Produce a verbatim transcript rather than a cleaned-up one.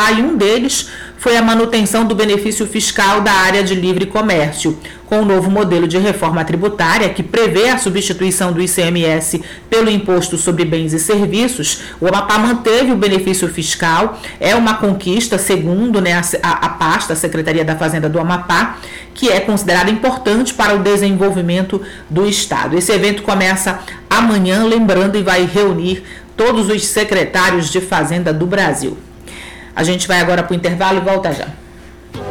Amapá, e um deles foi a manutenção do benefício fiscal da área de livre comércio. Com o novo modelo de reforma tributária, que prevê a substituição do I C M S pelo Imposto sobre Bens e Serviços, o Amapá manteve o benefício fiscal. É uma conquista, segundo, né, a, a, a pasta, a Secretaria da Fazenda do Amapá, que é considerada importante para o desenvolvimento do Estado. Esse evento começa amanhã, lembrando, e vai reunir todos os secretários de Fazenda do Brasil. A gente vai agora para o intervalo e volta já.